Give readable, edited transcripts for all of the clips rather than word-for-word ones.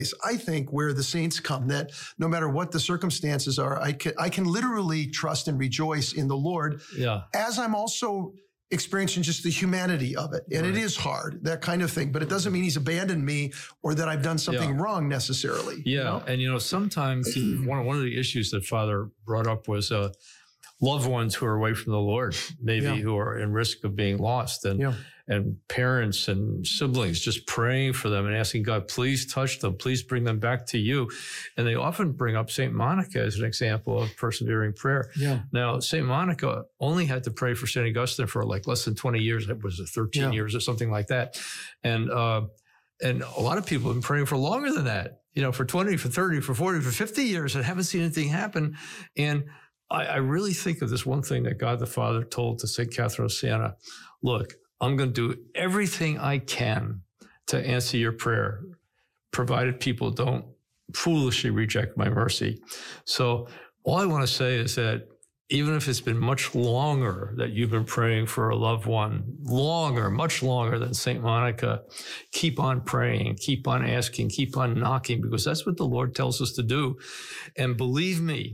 I think where the saints come, that no matter what the circumstances are, I can literally trust and rejoice in the Lord. Yeah. As I'm also experiencing just the humanity of it. And It is hard, that kind of thing. But it doesn't mean he's abandoned me or that I've done something wrong necessarily. Yeah. And, sometimes one of the issues that Father brought up was loved ones who are away from the Lord, maybe who are in risk of being lost, and parents and siblings just praying for them and asking God, please touch them, please bring them back to you. And they often bring up St. Monica as an example of persevering prayer. Yeah. Now, St. Monica only had to pray for St. Augustine for like less than 20 years. It was 13 years or something like that. And a lot of people have been praying for longer than that, for 20, for 30, for 40, for 50 years and haven't seen anything happen. And I really think of this one thing that God the Father told to St. Catherine of Siena. Look, I'm going to do everything I can to answer your prayer, provided people don't foolishly reject my mercy. So all I want to say is that even if it's been much longer that you've been praying for a loved one, much longer than St. Monica, keep on praying, keep on asking, keep on knocking, because that's what the Lord tells us to do. And believe me,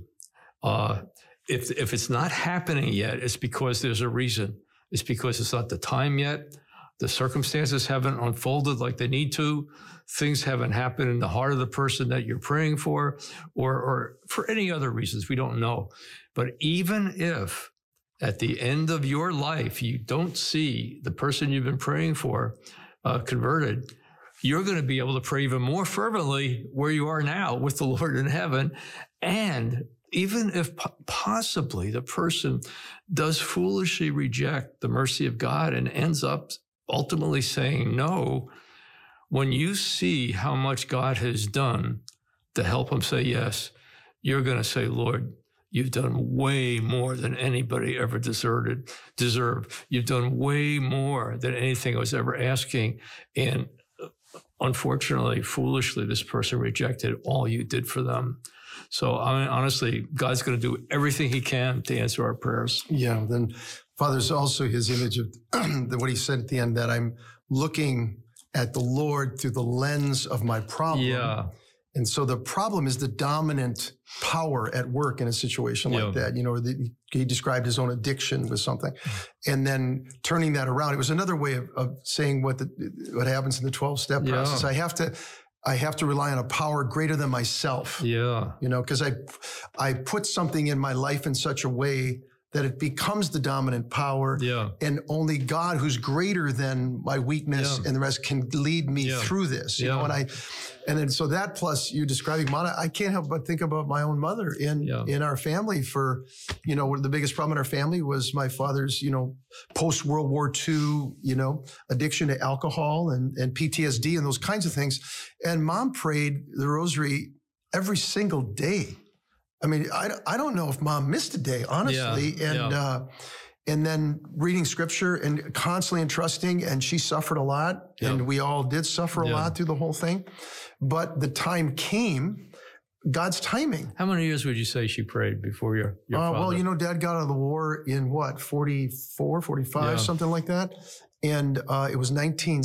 if it's not happening yet, it's because there's a reason. It's because it's not the time yet. The circumstances haven't unfolded like they need to. Things haven't happened in the heart of the person that you're praying for, or for any other reasons, we don't know. But even if at the end of your life, you don't see the person you've been praying for converted, you're going to be able to pray even more fervently where you are now with the Lord in heaven. And even if possibly the person does foolishly reject the mercy of God and ends up ultimately saying no, when you see how much God has done to help him say yes, you're going to say, Lord, you've done way more than anybody ever deserved. You've done way more than anything I was ever asking. And unfortunately, foolishly, this person rejected all you did for them. So honestly, God's going to do everything he can to answer our prayers. Yeah. Then Father's also his image of what he said at the end, that I'm looking at the Lord through the lens of my problem. Yeah. And so the problem is the dominant power at work in a situation like that. He described his own addiction with something, and then turning that around. It was another way of saying what happens in the 12-step process. I have to rely on a power greater than myself. Yeah. Because I put something in my life in such a way that it becomes the dominant power. Yeah. And only God, who's greater than my weakness and the rest, can lead me through this. You know, and then so that, plus you describing Mana, I can't help but think about my own mother in our family. For, the biggest problem in our family was my father's, post World War II, addiction to alcohol and PTSD and those kinds of things. And Mom prayed the rosary every single day. I mean, I don't know if Mom missed a day, honestly. And then reading scripture and constantly entrusting, and she suffered a lot, and we all did suffer a lot through the whole thing. But the time came, God's timing. How many years would you say she prayed before your father? Well, Dad got out of the war in 44, 45, something like that. And it was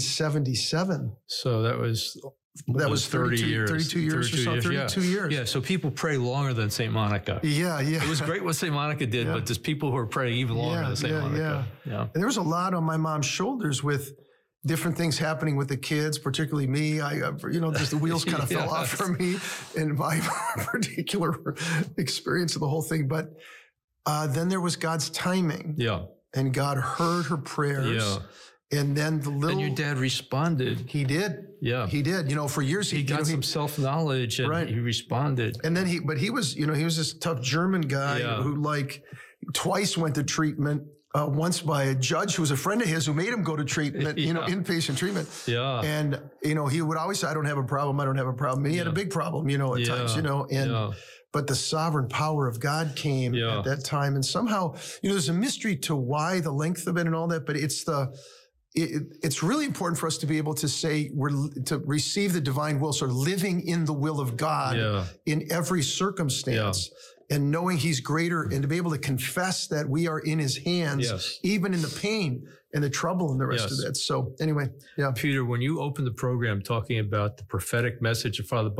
1977. So that was 30 years. 32 years or so, 32 years. Yeah, so people pray longer than St. Monica. Yeah. It was great what St. Monica did, but there's people who are praying even longer than St. Monica. Yeah. And there was a lot on my mom's shoulders with different things happening with the kids, particularly me. Just the wheels kind of fell off for me in my particular experience of the whole thing. But then there was God's timing. Yeah. And God heard her prayers. Yeah. And then and your dad responded. He did. Yeah. He did. For years he got some self-knowledge and he responded. And then he was this tough German guy who twice went to treatment, once by a judge who was a friend of his who made him go to treatment, inpatient treatment. Yeah. And, he would always say, I don't have a problem. And he had a big problem, at times, but the sovereign power of God came at that time. And somehow, there's a mystery to why, the length of it and all that, but it's really important for us to be able to say to receive the divine will, sort of living in the will of God in every circumstance, and knowing he's greater, and to be able to confess that we are in his hands, even in the pain and the trouble and the rest of that. So anyway, Peter, when you opened the program talking about the prophetic message of Father